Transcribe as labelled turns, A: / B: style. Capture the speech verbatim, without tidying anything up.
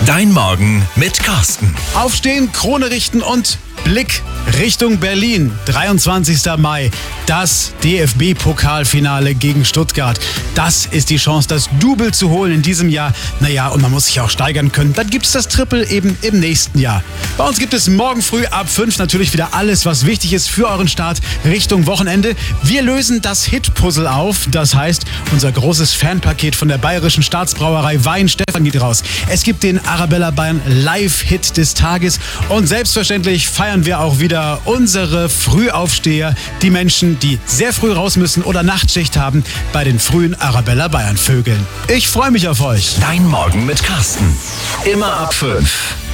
A: Dein Morgen mit Carsten.
B: Aufstehen, Krone richten und Blick Richtung Berlin. dreiundzwanzigster Mai, das D F B-Pokalfinale gegen Stuttgart. Das ist die Chance, das Double zu holen in diesem Jahr. Naja, und man muss sich auch steigern können. Dann gibt es das Triple eben im nächsten Jahr. Bei uns gibt es morgen früh ab fünf natürlich wieder alles, was wichtig ist für euren Start Richtung Wochenende. Wir lösen das Hit-Puzzle auf. Das heißt, unser großes Fanpaket von der Bayerischen Staatsbrauerei Weihenstephan geht raus. Es gibt den Arabella Bayern Live-Hit des Tages. Und selbstverständlich feiern wir auch wieder unsere Frühaufsteher, die Menschen, die sehr früh raus müssen oder Nachtschicht haben, bei den frühen Arabella Bayern Vögeln. Ich freue mich auf euch.
A: Dein Morgen mit Carsten. Immer ab fünf.